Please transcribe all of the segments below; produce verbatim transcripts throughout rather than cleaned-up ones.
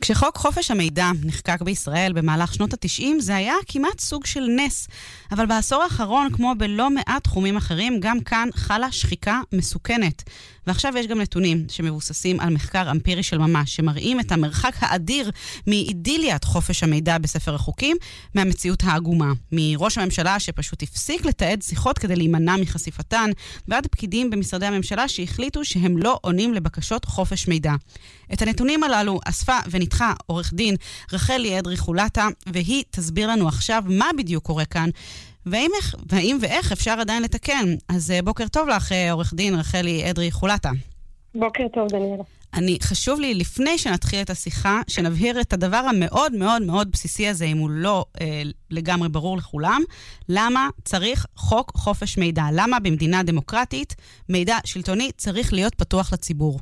כשחוק חופש המידע נחקק בישראל במהלך שנות ה-תשעים, זה היה כמעט סוג של נס. אבל בעשור האחרון, כמו בלא מעט תחומים אחרים, גם כאן חלה שחיקה מסוכנת. ועכשיו יש גם נתונים שמבוססים על מחקר אמפירי של ממש, שמראים את המרחק האדיר מאידיליית חופש המידע בספר החוקים, מהמציאות העגומה. מראש הממשלה שפשוט הפסיק לתעד שיחות כדי להימנע מחשיפתן, ועד פקידים במשרדי הממשלה שהחליטו שהם לא עונים לבקשות חופש מידע. את הנתונים הללו אספה וניתחה עורך דין רחלי אדרי חולטה, והיא תסביר לנו עכשיו מה בדיוק קורה כאן, והאם, והאם ואיך אפשר עדיין לתקן. אז בוקר טוב לך, עורך דין רחלי אדרי חולטה. בוקר טוב, דניאלה. אני, חשוב לי, לפני שנתחיל את השיחה, שנבהיר את הדבר המאוד מאוד מאוד בסיסי הזה, אם הוא לא אה, לגמרי ברור לכולם, למה צריך חוק חופש מידע? למה במדינה דמוקרטית מידע שלטוני צריך להיות פתוח לציבור?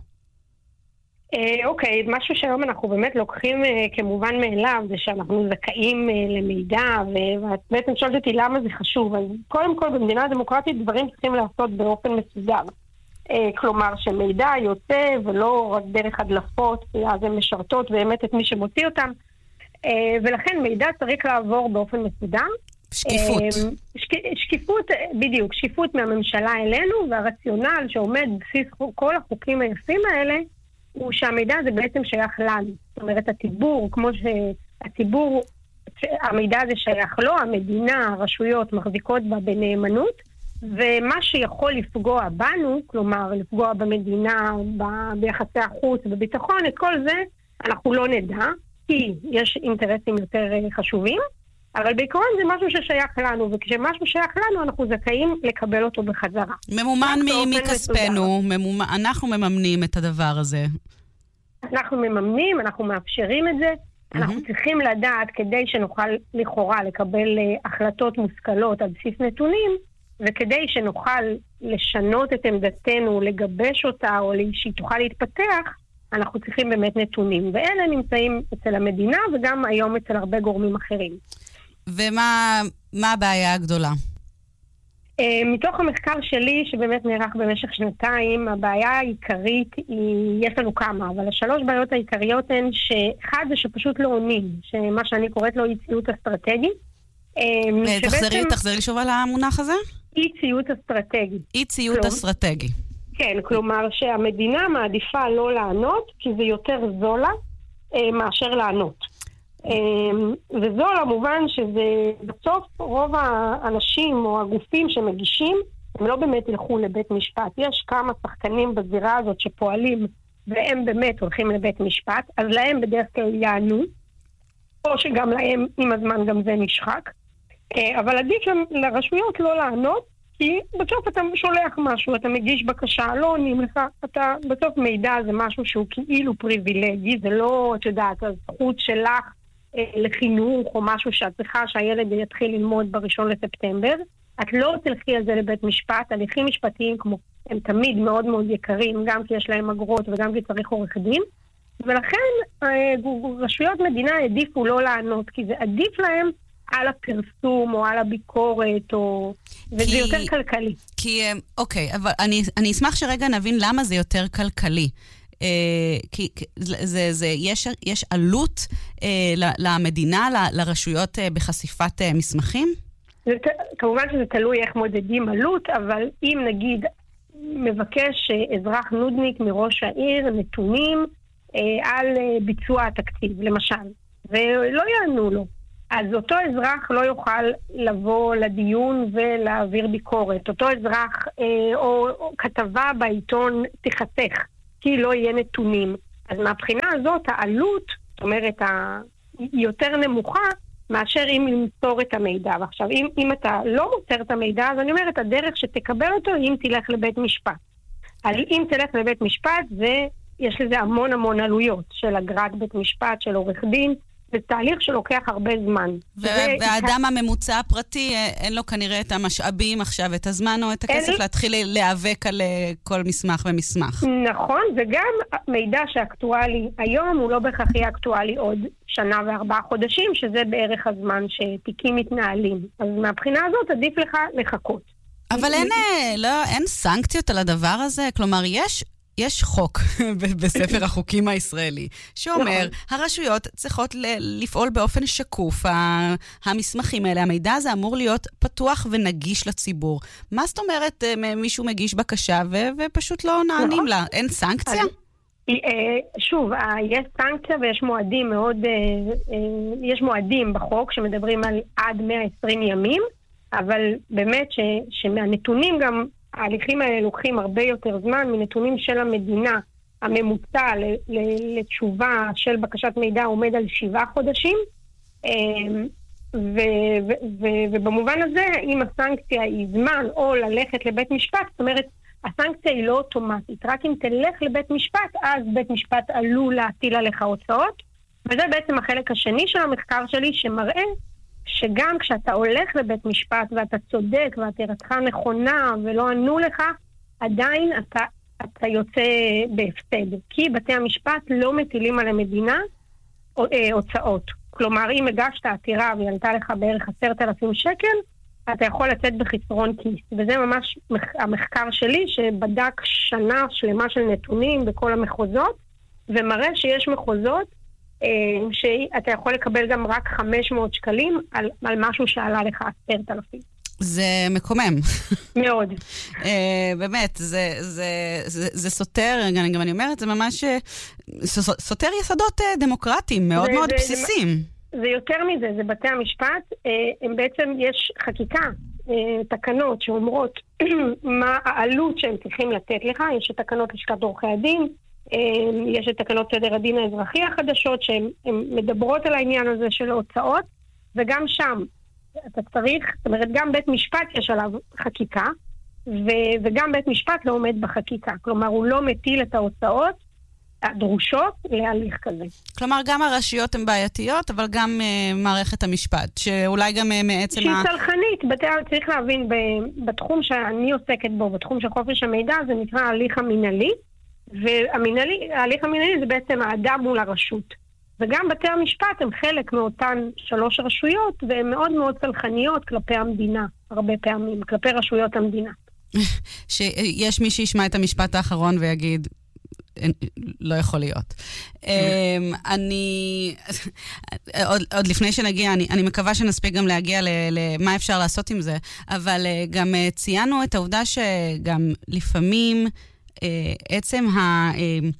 אוקיי, משהו שהיום אנחנו באמת לוקחים כמובן מאליו, זה שאנחנו זכאים למידע, ואת בעצם שואלת אותי למה זה חשוב. אז קודם כל במדינה הדמוקרטית דברים צריכים לעשות באופן מסודר. כלומר שמידע יוצא ולא רק דרך הדלפות, אז הן משרתות באמת את מי שמוציא אותם, ולכן מידע צריך לעבור באופן מסודר. שקיפות. שק, שקיפות, בדיוק, שקיפות מהממשלה אלינו, והרציונל שעומד בסיס כל החוקים היפים האלה, הוא שהמידע הזה בעצם שייך לנו. זאת אומרת, הציבור, כמו שהציבור, המידע הזה שייך לו, המדינה, הרשויות מחזיקות בה בנאמנות, ומה שיכול לפגוע בנו, כלומר, לפגוע במדינה, ב- ביחסי החוץ, בביטחון, את כל זה אנחנו לא נדע, כי יש אינטרסים יותר חשובים, אבל בעיקרון זה משהו ששייך לנו, וכשמשהו שייך לנו, אנחנו זכאים לקבל אותו בחזרה. ממומן מכספנו, ממומן, אנחנו מממנים את הדבר הזה. אנחנו מממנים, אנחנו מאפשרים את זה, mm-hmm. אנחנו צריכים לדעת כדי שנוכל לכאורה לקבל החלטות מושכלות על בסיס נתונים, וכדי שנוכל לשנות את עמדתנו, לגבש אותה, או שהיא תוכל להתפתח, אנחנו צריכים באמת נתונים. ואלה נמצאים אצל המדינה, וגם היום אצל הרבה גורמים אחרים. ומה מה הבעיה הגדולה? Uh, מתוך המחקר שלי, שבאמת נערך במשך שנתיים, הבעיה העיקרית היא, יש לנו כמה, אבל השלוש בעיות העיקריות הן שאחד זה שפשוט לא עונים, שמה שאני קוראת לו אי ציות אסטרטגי. Uh, תחזרי, תחזרי לי שוב על המונח הזה? אי ציות אסטרטגי. אי ציות אסטרטגי. כן, כלומר שהמדינה מעדיפה לא לענות, כי זה יותר זולה uh, מאשר לענות. וזו למובן שזה בסוף רוב האנשים או הגופים שמגישים הם לא באמת ילכו לבית משפט. יש כמה שחקנים בזירה הזאת שפועלים והם באמת הולכים לבית משפט, אז להם בדרך כלל יענו, או שגם להם עם הזמן גם זה נשחק, אבל עדיף לרשויות לא לענות, כי בסוף אתה שולח משהו, אתה מגיש בקשה, לא עונים לך, אתה בסוף מידע זה משהו שהוא כאילו פריבילגי, זה לא, את יודעת, הזכות שלך לחינוך או משהו שאת צריכה שהילד יתחיל ללמוד בראשון לספטמבר. את לא תלכי על זה לבית משפט. הליכים משפטיים כמו הם תמיד מאוד מאוד יקרים, גם כי יש להם אגרות וגם כי צריך עורך דין, ולכן רשויות מדינה עדיפו לא לענות, כי זה עדיף להם על הפרסום או על הביקורת, או... וזה כי... יותר כלכלי. כי, אוקיי, אבל אני, אני אשמח שרגע נבין למה זה יותר כלכלי. כי זה, זה, יש, יש עלות למדינה, לרשויות בחשיפת מסמכים? זה, כמובן שזה תלוי איך מודדים עלות, אבל אם נגיד מבקש אזרח נודניק מראש העיר נתונים על ביצוע התקציב, למשל, ולא יענו לו, אז אותו אזרח לא יוכל לבוא לדיון ולהעביר ביקורת. אותו אזרח או, או כתבה בעיתון תחתך, כי לא יהיה נתונים. אז מהבחינה הזאת, העלות, זאת אומרת, היא יותר נמוכה, מאשר אם למסור את המידע. ועכשיו, אם, אם אתה לא מוסר את המידע, אז אני אומרת, הדרך שתקבל אותו, אם תלך לבית משפט. אז אם תלך לבית משפט, זה, יש לזה המון המון עלויות, של אגרת בית משפט, של עורך דין, זה תהליך שלוקח הרבה זמן. והאדם הממוצע הפרטי, אין לו כנראה את המשאבים עכשיו, את הזמן או את הכסף להתחיל להיאבק על כל מסמך ומסמך. נכון, וגם מידע שאקטואלי היום הוא לא בהכרח יהיה אקטואלי עוד שנה וארבעה חודשים, שזה בערך הזמן שתיקים מתנהלים. אז מהבחינה הזאת עדיף לך לחכות. אבל אין, לא, אין סנקציות על הדבר הזה? כלומר, יש... יש חוק בספר החוקים הישראלי, שאומר, הרשויות צריכות לפעול באופן שקוף. המסמכים האלה, המידע הזה אמור להיות פתוח ונגיש לציבור. מה זאת אומרת, מישהו מגיש בקשה ופשוט לא נענים לה? אין סנקציה? שוב, יש סנקציה ויש מועדים מאוד, יש מועדים בחוק שמדברים על עד מאה ועשרים ימים, אבל באמת שמהנתונים גם, ההליכים האלה לוקחים הרבה יותר זמן, מנתונים של המדינה, הממוצע לתשובה של בקשת מידע עומד על שבעה חודשים, ובמובן הזה, אם הסנקציה היא זמן או ללכת לבית משפט, זאת אומרת, הסנקציה היא לא אוטומטית, רק אם תלך לבית משפט, אז בית משפט עלול להטיל עליך הוצאות, וזה בעצם החלק השני של המחקר שלי, שמראה שגם כשאתה הולך לבית משפט ואתה צודק ועתירתך נכונה ולא ענו לך, עדיין אתה, אתה יוצא בהפסד, כי בתי המשפט לא מטילים על המדינה הוצאות. כלומר, אם הגשת עתירה והיא עלתה לך בערך עשרת אלפים שקל, אתה יכול לצאת בחסרון כיס. וזה ממש המחקר שלי, שבדק שנה שלמה של נתונים בכל המחוזות, ומראה שיש מחוזות אה, שאתה יכול לקבל גם רק חמש מאות שקלים על, על משהו שעלה לך עשרת אלפים. זה מקומם. מאוד. uh, באמת, זה, זה, זה, זה סותר, גם, גם אני אומרת, זה ממש סותר יסודות uh, דמוקרטיים, מאוד זה, מאוד זה, בסיסיים. זה, זה יותר מזה, זה בתי המשפט, uh, הם בעצם, יש חקיקה, uh, תקנות שאומרות מה העלות שהם צריכים לתת לך, יש את תקנות לשכת עורכי הדין, uh, יש את תקנות סדר הדין האזרחי החדשות, שהן מדברות על העניין הזה של ההוצאות, וגם שם, אתה צריך, זאת אומרת, גם בית משפט יש עליו חקיקה, ו- וגם בית משפט לא עומד בחקיקה. כלומר, הוא לא מטיל את ההוצאות הדרושות להליך כזה. כלומר, גם הרשויות הן בעייתיות, אבל גם uh, מערכת המשפט, שאולי גם uh, מעצם... שהיא צלחנית. בת... צריך להבין, ב- בתחום שאני עוסקת בו, בתחום של חופש המידע, זה נקרא ההליך המינהלי, וההליך המינהלי זה בעצם האדם מול הרשות. וגם בתי המשפט הם חלק מאותן שלוש רשויות, והן מאוד מאוד צלחניות כלפי המדינה, הרבה פעמים, כלפי רשויות המדינה. שיש מי שישמע את המשפט האחרון ויגיד, לא יכול להיות. אני, עוד, עוד לפני שנגיע, אני, אני מקווה שנספיק גם להגיע למה אפשר לעשות עם זה, אבל גם ציינו את העובדה שגם לפעמים עצם ה...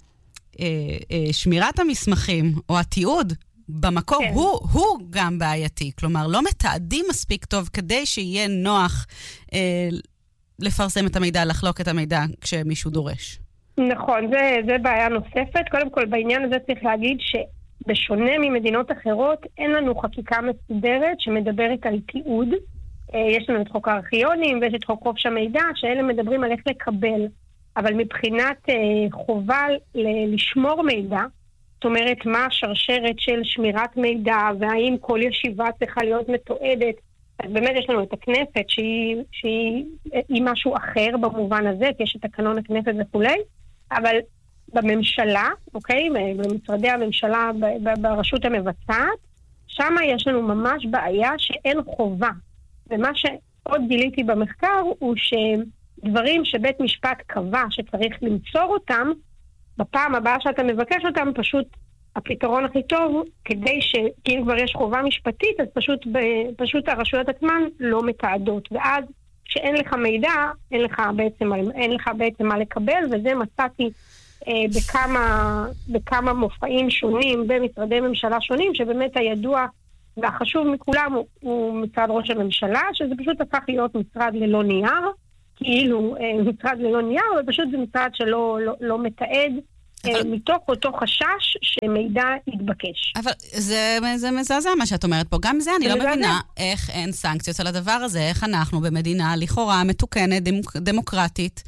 שמירת המסמכים או התיעוד במקור כן. הוא, הוא גם בעייתי. כלומר, לא מתעדים מספיק טוב כדי שיהיה נוח אה, לפרסם את המידע, לחלוק את המידע כשמישהו דורש. נכון, זה, זה בעיה נוספת. קודם כל, בעניין הזה צריך להגיד שבשונה ממדינות אחרות, אין לנו חקיקה מסודרת שמדברת על תיעוד. אה, יש לנו את חוק הארכיונים ויש את חוק חופש המידע, שאלה מדברים על איך לקבל. אבל מבחינת אה, חובה ל- לשמור מידע, זאת אומרת, מה השרשרת של שמירת מידע, והאם כל ישיבה צריכה להיות מתועדת, אז באמת יש לנו את הכנסת, שהיא, שהיא היא משהו אחר במובן הזה, כי יש את תקנון הכנסת וכולי, אבל בממשלה, אוקיי, במשרדי הממשלה, ב- ב- ברשות המבצעת, שם יש לנו ממש בעיה שאין חובה. ומה שעוד גיליתי במחקר הוא ש... דברים שבית משפט קבע שצריך למצוא אותם, בפעם הבאה שאתה מבקש אותם, פשוט הפתרון הכי טוב, כדי ש... כי אם כבר יש חובה משפטית, אז פשוט, ב... פשוט הרשויות עצמן לא מתעדות. ואז כשאין לך מידע, אין לך בעצם, אין לך בעצם מה לקבל, וזה מצאתי אה, בכמה, בכמה מופעים שונים, במשרדי ממשלה שונים, שבאמת הידוע והחשוב מכולם הוא, הוא משרד ראש הממשלה, שזה פשוט הפך להיות משרד ללא נייר, כאילו משרד ללא נייר, אבל פשוט זה משרד שלא לא, לא מתעד אבל... מתוך אותו חשש שמידע יתבקש. אבל זה, זה מזעזע מה שאת אומרת פה. גם זה אני לא מבינה איך אין סנקציות על הדבר הזה, איך אנחנו במדינה לכאורה מתוקנת, דמוק, דמוקרטית.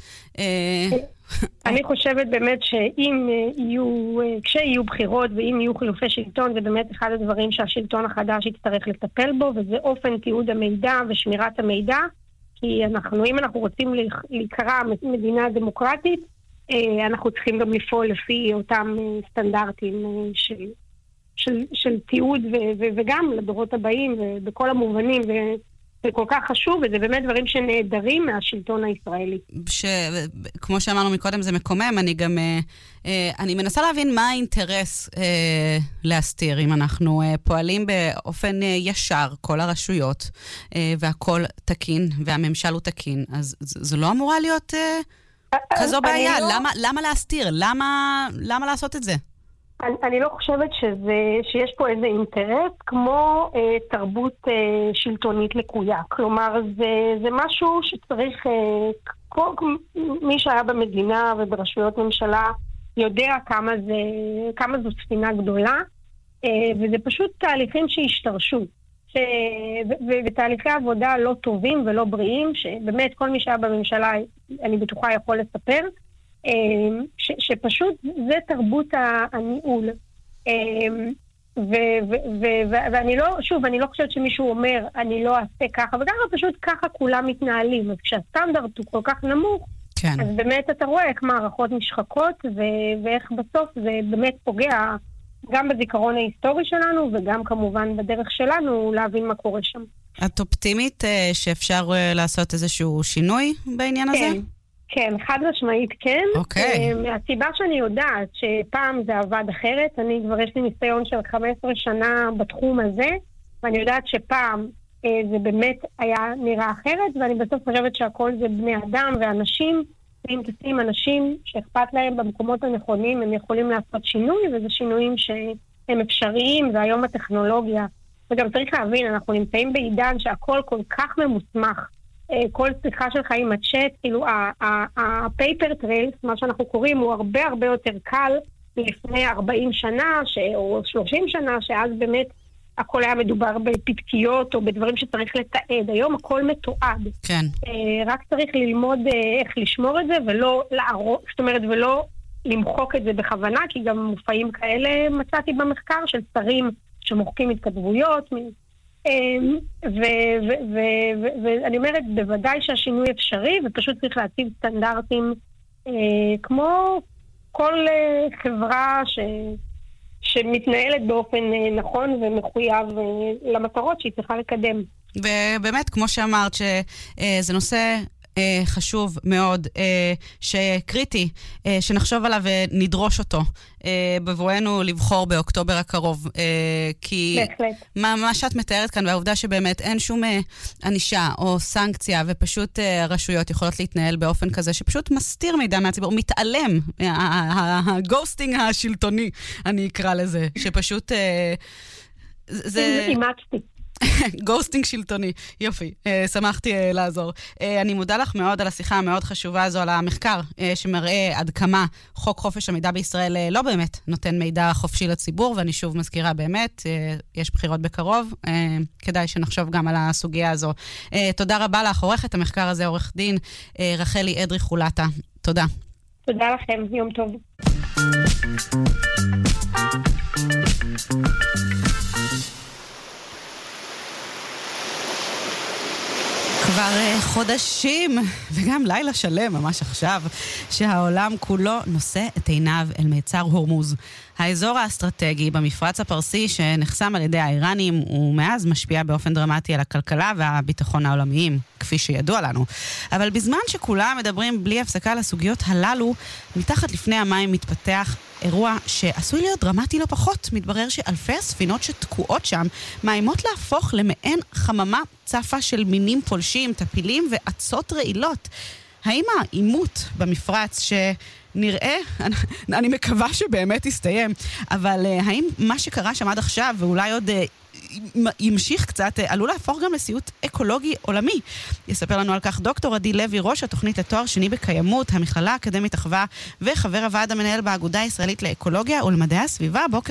אני חושבת באמת שאם יהיו, כשיהיו בחירות ואם יהיו חילופי שלטון, זה באמת אחד הדברים שהשלטון החדש יצטרך לטפל בו, וזה אופן תיעוד המידע ושמירת המידע. כי אנחנו, אם אנחנו רוצים להיקרא מדינה דמוקרטית, אנחנו צריכים גם לפעול לפי אותם סטנדרטים של, של, של תיעוד ו, ו, וגם לדורות הבאים ובכל המובנים. זה כל כך חשוב, וזה באמת דברים שנהדרים מהשלטון הישראלי. ש... כמו שאמרנו מקודם, זה מקומם, אני גם, אה, אה, אני מנסה להבין מה האינטרס אה, להסתיר, אם אנחנו אה, פועלים באופן אה, ישר, כל הרשויות, אה, והכל תקין, והממשל הוא תקין, אז זו לא אמורה להיות אה, כזו בעיה, לא... למה, למה להסתיר? למה, למה לעשות את זה? אני, אני לא חושבת שזה, שיש פה איזה אינטרס כמו אה, תרבות אה, שלטונית לקויה. כלומר, זה, זה משהו שצריך, אה, כל, מי שהיה במדינה וברשויות ממשלה יודע כמה, זה, כמה זו ספינה גדולה, אה, וזה פשוט תהליכים שהשתרשו. ש... ו- ו- ותהליכי עבודה לא טובים ולא בריאים, שבאמת כל מי שהיה בממשלה, אני בטוחה יכול לספר, ש, שפשוט זה תרבות הניהול. ו- ו- ו- ואני לא, שוב, אני לא חושבת שמישהו אומר, אני לא אעשה ככה, וככה פשוט ככה כולם מתנהלים. אז כשהסטנדרט הוא כל כך נמוך, כן. אז באמת אתה רואה איך מערכות נשחקות, ו- ואיך בסוף זה באמת פוגע גם בזיכרון ההיסטורי שלנו, וגם כמובן בדרך שלנו להבין מה קורה שם. את אופטימית שאפשר לעשות איזשהו שינוי בעניין כן. הזה? כן, חד משמעית כן. אוקיי. הסיבה שאני יודעת שפעם זה עבד אחרת, אני כבר יש לי ניסיון של חמש עשרה שנה בתחום הזה, ואני יודעת שפעם זה באמת היה נראה אחרת, ואני בסוף חושבת שהכל זה בני אדם ואנשים, אם תשים אנשים שאכפת להם במקומות הנכונים, הם יכולים לעשות שינוי, וזה שינויים שהם אפשריים, והיום הטכנולוגיה. וגם צריך להבין, אנחנו נמצאים בעידן שהכל כל כך ממוסמך, כל שיחה שלך עם הצ'אט, כאילו הפייפר טריילס, מה שאנחנו קוראים, הוא הרבה הרבה יותר קל לפני ארבעים שנה, או שלושים שנה, שאז באמת הכל היה מדובר בפתקיות או בדברים שצריך לתעד. היום הכל מתועד. כן. רק צריך ללמוד איך לשמור את זה, ולא לערוך, זאת אומרת, ולא למחוק את זה בכוונה, כי גם מופעים כאלה מצאתי במחקר של שרים שמוחקים התכתבויות, ואני אומרת, בוודאי שהשינוי אפשרי, ופשוט צריך להציב סטנדרטים כמו כל חברה שמתנהלת באופן נכון ומחויב למטרות שהיא צריכה לקדם. ובאמת, כמו שאמרת, שזה נושא חשוב מאוד, שקריטי, שנחשוב עליו ונדרוש אותו בבואנו לבחור באוקטובר הקרוב, כי מה, מה שאת מתארת כאן, והעובדה שבאמת אין שום ענישה או סנקציה, ופשוט הרשויות יכולות להתנהל באופן כזה, שפשוט מסתיר מידע מהציבור, מתעלם, הגוסטינג השלטוני, אני אקרא לזה, שפשוט זה... אימצתי. גוסטינג שלטוני, יופי, אה, שמחתי אה, לעזור. אה, אני מודה לך מאוד על השיחה המאוד חשובה הזו, על המחקר אה, שמראה עד כמה חוק חופש המידע בישראל אה, לא באמת נותן מידע חופשי לציבור, ואני שוב מזכירה באמת, אה, יש בחירות בקרוב, אה, כדאי שנחשוב גם על הסוגיה הזו. אה, תודה רבה לך, עורכת המחקר הזה, עורך דין אה, רחלי אדרי חולטה. תודה. תודה לכם, יום טוב. כבר חודשים, וגם לילה שלם, ממש עכשיו, שהעולם כולו נושא את עיניו אל מיצר הורמוז. האזור האסטרטגי במפרץ הפרסי שנחסם על ידי האיראנים, ומאז משפיע באופן דרמטי על הכלכלה והביטחון העולמיים, כפי שידוע לנו. אבל בזמן שכולם מדברים בלי הפסקה על הסוגיות הללו, מתחת לפני המים מתפתח אירוע שעשוי להיות דרמטי לא פחות. מתברר שאלפי הספינות שתקועות שם מאיימות להפוך למעין חממה צפה של מינים פולשים, טפילים ועצות רעילות. האם העימות במפרץ שנראה, אני, אני מקווה שבאמת יסתיים, אבל האם מה שקרה שם עד עכשיו, ואולי עוד ימשיך קצת, עלול להפוך גם לסיוט אקולוגי עולמי? יספר לנו על כך דוקטור עדי לוי, ראש התוכנית לתואר שני בקיימות, המכללה האקדמית אחווה, וחבר הוועד המנהל באגודה הישראלית לאקולוגיה ולמדעי הסביבה. בוקר